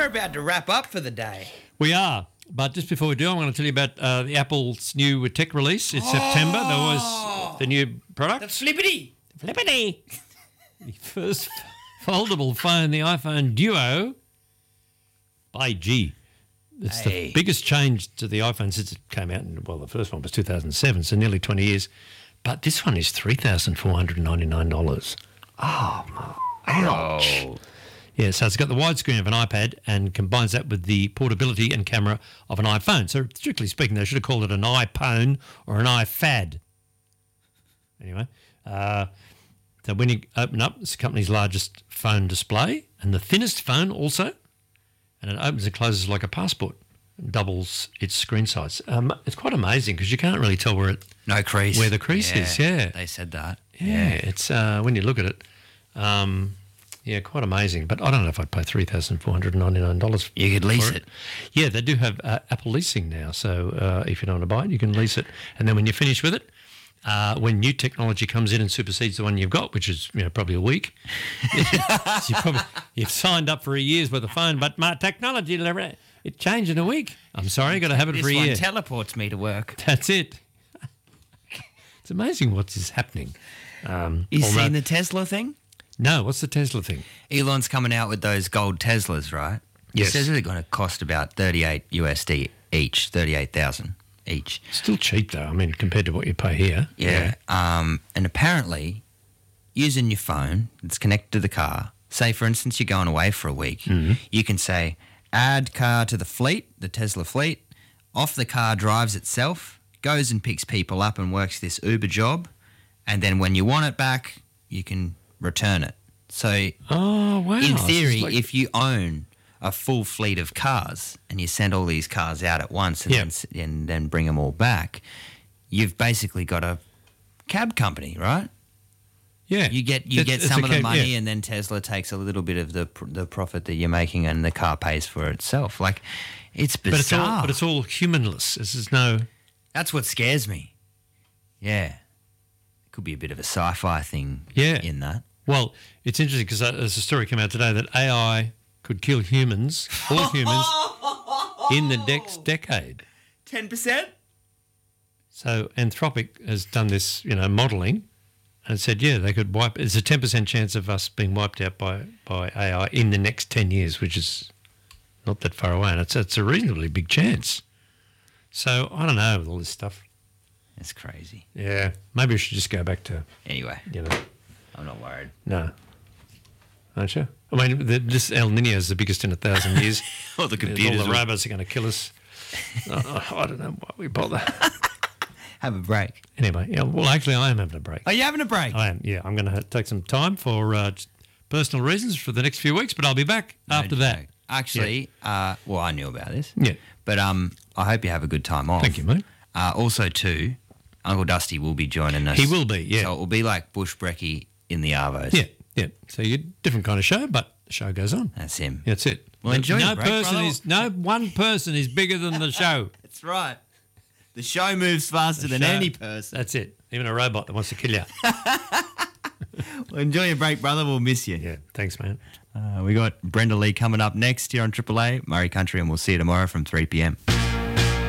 we're about to wrap up for the day. We are. But just before we do, I'm going to tell you about the Apple's new tech release. It's September. There was the new product. The Flippity. The first foldable phone, the iPhone Duo by G. It's the biggest change to the iPhone since it came out. The first one was 2007, so nearly 20 years. But this one is $3,499. Oh, ouch. Oh. Yeah, so it's got the widescreen of an iPad and combines that with the portability and camera of an iPhone. So strictly speaking, they should have called it an iPhone or an iFad. Anyway, so when you open up, it's the company's largest phone display and the thinnest phone also, and it opens and closes like a passport and doubles its screen size. It's quite amazing because you can't really tell where the crease is. Yeah, they said that. Yeah, it's when you look at it. Quite amazing. But I don't know if I'd pay $3,499. You could lease it. Yeah, they do have Apple leasing now. So if you don't want to buy it, you can lease it. And then when you're finished with it, when new technology comes in and supersedes the one you've got, which is probably a week, you've signed up for a year's worth of phone, but my technology, it changed in a week. I'm sorry, you've got to have it for a year. This one teleports me to work. That's it. It's amazing what is happening. You seen the Tesla thing? No, what's the Tesla thing? Elon's coming out with those gold Teslas, right? Yes. He says they're going to cost about $38 USD each, 38,000 each. Still cheap though. I mean, compared to what you pay here. Yeah. And apparently, using your phone that's connected to the car, say for instance you're going away for a week, you can say, add car to the fleet, the Tesla fleet. Off the car drives itself, goes and picks people up and works this Uber job, and then when you want it back, you can return it. So, in theory, if you own a full fleet of cars and you send all these cars out at once and then bring them all back, you've basically got a cab company, right? Yeah, you get some of the money, and then Tesla takes a little bit of the profit that you're making, and the car pays for itself. Like, it's bizarre. But it's all humanless. This is no. That's what scares me. Yeah, could be a bit of a sci-fi thing. In that. Well, it's interesting because there's a story came out today that AI could kill humans, all humans, in the next decade. 10%? So Anthropic has done this, modelling, and said, they could wipe. There's a 10% chance of us being wiped out by AI in the next 10 years, which is not that far away, and it's a reasonably big chance. So I don't know with all this stuff. It's crazy. Yeah, maybe we should just go back to anyway. I'm not worried. No. Aren't you? I mean, this El Nino is the biggest in 1,000 years. All the computers. All the robots are going to kill us. I don't know why we bother. Have a break. Anyway, actually, I am having a break. Are you having a break? I am, I'm going to take some time for personal reasons for the next few weeks, but I'll be back after that. Actually, I knew about this. Yeah. But I hope you have a good time off. Thank you, mate. Also, too, Uncle Dusty will be joining us. He will be, yeah. So it will be like Bush Brecky in the Arvos. Yeah. So you're a different kind of show, but the show goes on. That's him. That's it. Well, enjoy your break, brother. No one person is bigger than the show. That's right. The show moves faster than any person. That's it. Even a robot that wants to kill you. Well, enjoy your break, brother. We'll miss you. Yeah, thanks, man. We got Brenda Lee coming up next here on Triple A, Murray Country, and we'll see you tomorrow from 3 p.m.